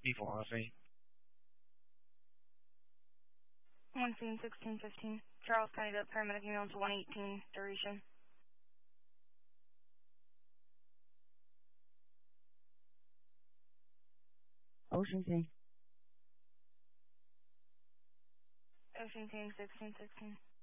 D4RC. 1 scene 1615. Charles County, the paramedic ambulance 118, duration. Ocean King. Ocean King 1616.